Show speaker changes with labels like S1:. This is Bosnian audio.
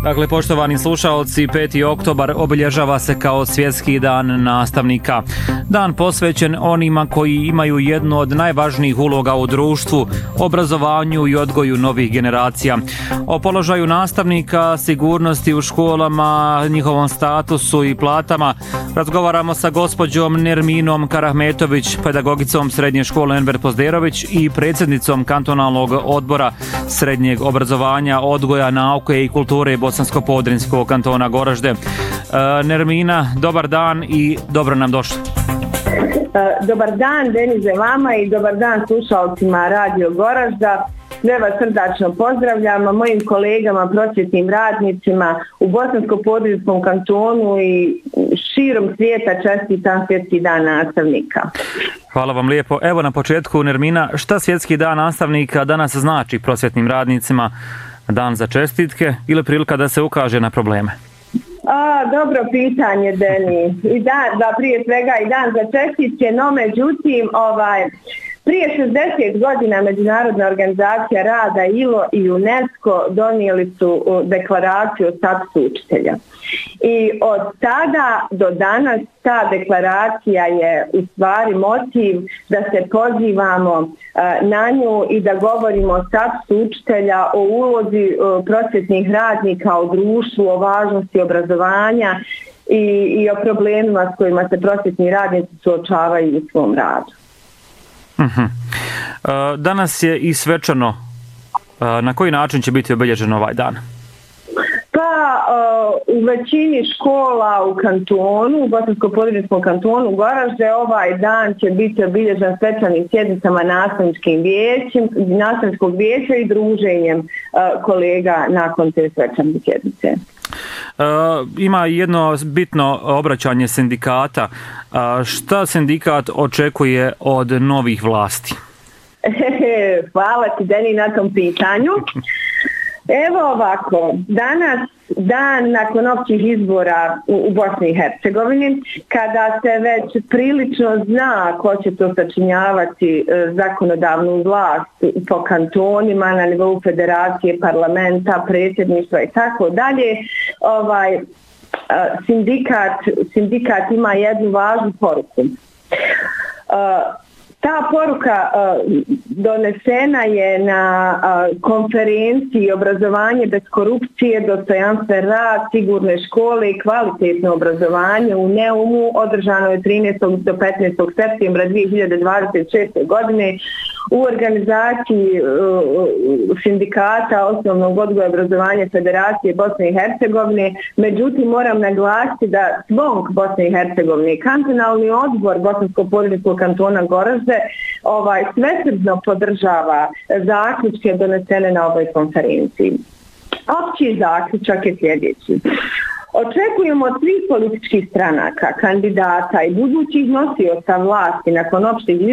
S1: Dakle, poštovani slušaoci, 5. oktobar obilježava se kao svjetski dan nastavnika. Dan posvećen onima koji imaju jednu od najvažnijih uloga u društvu, obrazovanju i odgoju novih generacija. O položaju nastavnika, sigurnosti u školama, njihovom statusu i platama razgovaramo sa gospođom Nerminom Karahmetović, pedagogicom Srednje škole Enver Pozderović i predsjednicom kantonalnog odbora srednjeg obrazovanja, odgoja, nauke i kulture Bosansko-Podrinjskog kantona Goražde. Nermina, dobar dan i dobro nam došli.
S2: Dobar dan, Denize, vama i dobar dan slušalcima Radio Goražda. Sve vas srdačno pozdravljam, mojim kolegama, prosvjetnim radnicima u Bosansko-Podrinjskom kantonu i širom svijeta čestitam svjetski dan nastavnika.
S1: Hvala vam lijepo. Evo na početku, Nermina, šta svjetski dan nastavnika danas znači prosvjetnim radnicima? Dan za čestitke ili prilika da se ukaže na probleme?
S2: Dobro pitanje, Deni. Da, prije svega i dan za čestitke, no međutim, prije 60 godina Međunarodna organizacija rada ILO i UNESCO donijeli su deklaraciju o statusu učitelja. I od tada do danas ta deklaracija je u stvari motiv da se pozivamo na nju i da govorimo o statusu učitelja, o ulozi prosvjetnih radnika u društvu, o važnosti obrazovanja i o problemima s kojima se prosvjetni radnici suočavaju u svom radu.
S1: Danas je i svečano. Na koji način će biti obilježen ovaj dan?
S2: U većini škola u kantonu, u Bosansko-Podrinjskom kantonu Goražde, ovaj dan će biti obilježen svečanim sjednicama nastavničkog vijeća i druženjem kolega nakon te svečane sjednice.
S1: Ima jedno bitno obraćanje sindikata. Šta sindikat očekuje od novih vlasti?
S2: Hvala ti, Deni, na tom pitanju. Evo ovako, danas dan nakon općih izbora u Bosni i Hercegovini, kada se već prilično zna ko će to sačinjavati zakonodavnu vlast po kantonima, na nivou federacije, parlamenta, predsjedništva i tako dalje, sindikat ima jednu važnu poruku. Ta poruka donesena je na konferenciji Obrazovanje bez korupcije, dostojanstven rad, sigurne škole i kvalitetno obrazovanje u Neumu, održano je 13. do 15. septembra 2026. godine u organizaciji sindikata osnovnog odgoja obrazovanja Federacije Bosne i Hercegovine. Međutim, moram naglasiti da SVONK Bosne i Hercegovine i kantonalni odbor Bosansko-Podrinjskog kantona Goražde svesrdno podržava zaključke donesene na ovoj konferenciji. Opći zaključak je sljedeći. Očekujemo od svih političkih stranaka, kandidata i budućih nosioca vlasti nakon opštih